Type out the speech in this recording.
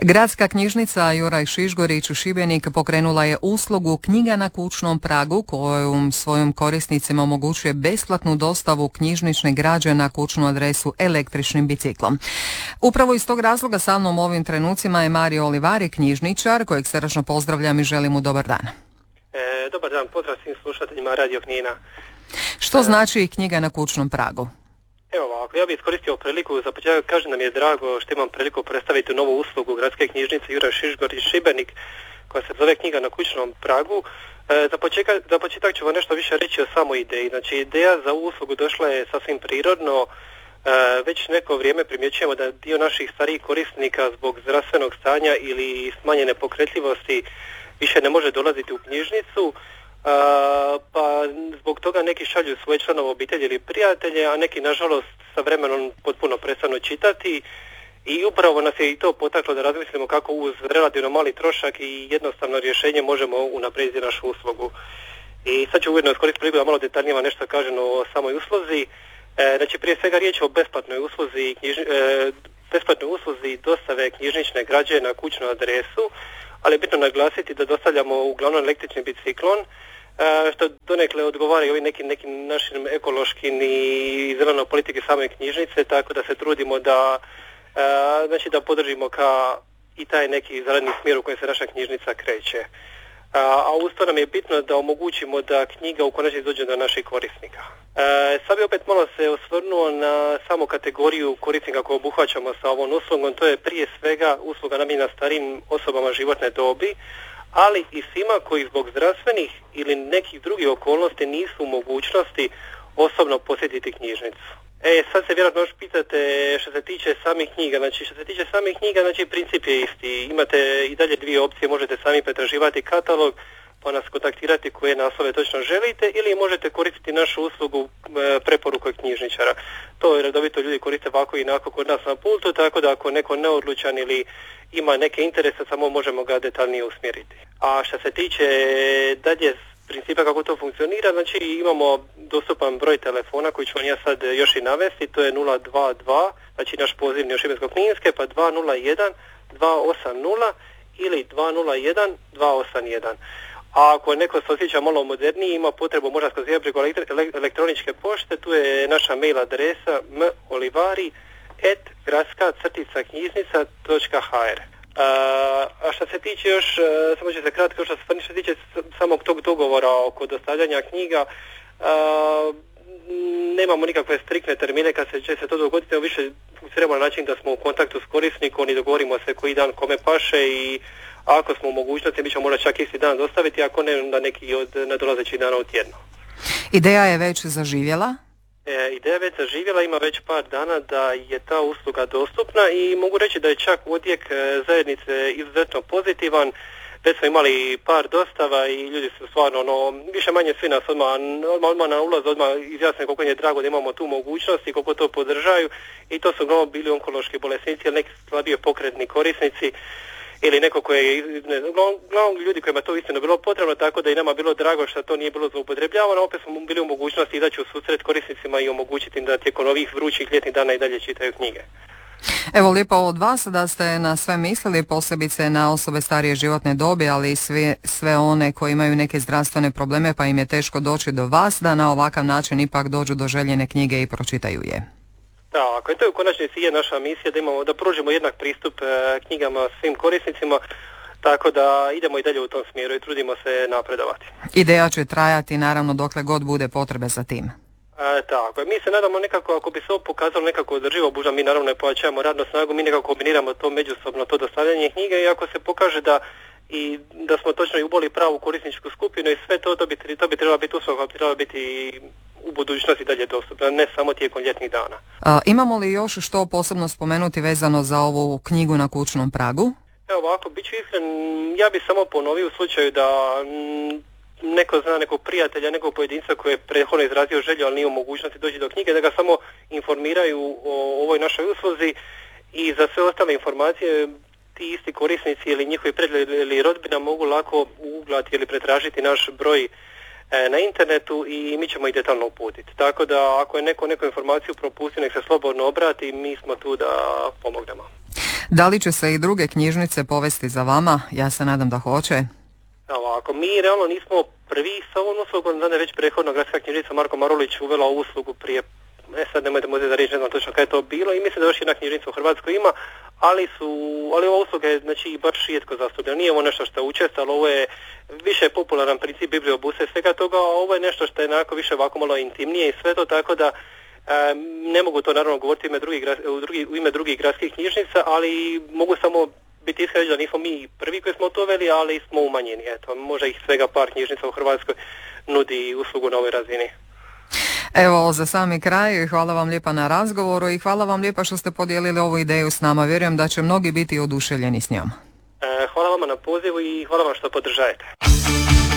Gradska knjižnica Juraj Šišgorić u Šibeniku pokrenula je uslugu Knjiga na kućnom pragu kojom svojim korisnicima omogućuje besplatnu dostavu knjižnične građe na kućnu adresu električnim biciklom. Upravo iz tog razloga sa mnom u ovim trenucima je Mario Olivari, knjižničar, kojeg srdačno pozdravljam i želim mu dobar dan. Dobar dan, pozdrav svim slušateljima Radio Knina. Što znači Knjiga na kućnom pragu? Evo ovako, ja bih iskoristio priliku, za početak kažem da mi je drago što imam priliku predstaviti novu uslugu Gradske knjižnice Juraj Šišgorić Šibenik, koja se zove Knjiga na kućnom pragu. Za početak ću vam nešto više reći o samoj ideji. Znači, ideja za ovu uslugu došla je sasvim prirodno. Već neko vrijeme primjećujemo da dio naših starijih korisnika zbog zdravstvenog stanja ili smanjene pokretljivosti više ne može dolaziti u knjižnicu. Pa zbog toga neki šalju svoje članove obitelji ili prijatelje, a neki nažalost sa vremenom potpuno prestanu čitati i upravo nas je i to potaklo da razmislimo kako uz relativno mali trošak i jednostavno rješenje možemo unaprijediti našu uslugu. I sad ću ujedno iskoristiti priliku da malo detaljnije vam nešto kažem o samoj usluzi. Znači prije svega riječ je o besplatnoj usluzi dostave knjižnične građe na kućnu adresu, ali je bitno naglasiti da dostavljamo uglavnom električnim biciklom, što donekle odgovara i ovim nekim našim ekološkim i zeleno politike same knjižnice, tako da se trudimo da podržimo ka i taj neki zeleni smjer u kojem se naša knjižnica kreće. A uz to nam je bitno da omogućimo da knjiga u konačnici dođe do naših korisnika. Sad bi opet malo se osvrnuo na samu kategoriju korisnika koju obuhvaćamo sa ovom uslugom. To je prije svega usluga namijenjena starijim osobama životne dobi, ali i svima koji zbog zdravstvenih ili nekih drugih okolnosti nisu u mogućnosti osobno posjetiti knjižnicu. Sad se vjerojatno još pitate što se tiče samih knjiga. Znači princip je isti. Imate i dalje dvije opcije, možete sami pretraživati katalog pa nas kontaktirati koje naslove točno želite, ili možete koristiti našu uslugu preporuke knjižničara. To redovito ljudi koriste ovako i onako kod nas na pultu, tako da ako neko neodlučan ili ima neke interese, samo možemo ga detaljnije usmjeriti. A što se tiče dalje principa kako to funkcionira, znači imamo dostupan broj telefona koji ću vam ja sad još i navesti, to je 022, znači naš pozivni od Šibensko-kninske, pa 201 280 ili 201 281. A ako neko se osjeća malo moderniji, ima potrebu možda skozi preko elektroničke pošte, tu je naša mail adresa molivari@gradska-knjižnica.hr. A što se tiče još, samo će se kratko što se tiče samog tog dogovora oko dostavljanja knjiga, nemamo nikakve striktne termine kad će se to dogoditi, više funkcioniramo na način da smo u kontaktu s korisnikom i dogovorimo se koji dan kome paše i ako smo u mogućnosti mi ćemo možda čak isti dan dostaviti, ako ne onda neki od nadolazećih dana u tjedno. Ideja je već zaživjela? Ideja je već zaživjela, ima već par dana da je ta usluga dostupna i mogu reći da je čak odjek zajednice izuzetno pozitivan. Već smo imali par dostava i ljudi su stvarno, više manje svi nas odmah na ulaz izjasne koliko im je drago da imamo tu mogućnost i koliko to podržaju, i to su uglavnom bili onkološki bolesnici ili neki slabije pokretni korisnici ili neko koji je, uglavnom ljudi kojima to istino bilo potrebno, tako da i nama bilo drago što to nije bilo zloupotrebljavano. Opet smo bili u mogućnosti izaći u susret korisnicima i omogućiti im da tijekom ovih vrućih ljetnih dana i dalje čitaju knjige. Evo, lijepo od vas da ste na sve mislili, posebice na osobe starije životne dobi, ali i sve one koji imaju neke zdravstvene probleme pa im je teško doći do vas, da na ovakav način ipak dođu do željene knjige i pročitaju je. Da, ako je to u konačnici je naša misija da pružimo jednak pristup knjigama svim korisnicima, tako da idemo i dalje u tom smjeru i trudimo se napredovati. Ideja će trajati naravno dokle god bude potrebe za tim. Tako, mi se nadamo nekako, ako bi se ovo pokazalo nekako održivo, možda mi naravno ne pojačavamo radnu snagu, mi nekako kombiniramo to međusobno, to dostavljanje knjiga, i ako se pokaže da smo točno i uboli pravu korisničku skupinu i sve to bi trebalo biti usluga, trebalo biti u budućnosti dalje dostupna, ne samo tijekom ljetnih dana. Imamo li još što posebno spomenuti vezano za ovu knjigu na kućnom pragu? Evo ovako, bit ću iskren, ja bih samo ponovio u slučaju da neko zna nekog prijatelja, nekog pojedinca koji je prethodno izrazio želju, ali nije u mogućnosti doći do knjige, da ga samo informiraju o ovoj našoj usluzi, i za sve ostale informacije ti isti korisnici ili njihovi prijatelji ili rodbina mogu lako uglati ili pretražiti naš broj na internetu i mi ćemo ih detaljno uputiti. Tako da ako je neku informaciju propustio, nek se slobodno obrati, mi smo tu da pomognemo. Da li će se i druge knjižnice povesti za vama? Ja se nadam da hoće. Ovako, mi realno nismo prvi sa ovom uslugom, da ne već prethodno gradska knjižnica Marko Marulić uvela uslugu prije, sad nemojte možda da reći, ne znam točno kada je to bilo, i mislim da još jedna knjižnica u Hrvatskoj ima, ali ova usluga je znači baš rijetko zastupljena. Nije ovo nešto što je učestalo, ovo je više popularan princip bibliobuse i svega toga, a ovo je nešto što je onako više ovako malo intimnije i sve to, tako da ne mogu to naravno govoriti u ime drugih gradskih knjižnica, ali mogu samo biti iskreno da nismo mi prvi koji smo to uveli, ali smo umanjeni. Eto, možda ih svega par knjižnica u Hrvatskoj nudi uslugu na ovoj razini. Evo, za sami kraj, hvala vam lijepa na razgovoru i hvala vam lijepa što ste podijelili ovu ideju s nama. Vjerujem da će mnogi biti oduševljeni s njom. Hvala vama na pozivu i hvala vam što podržajete.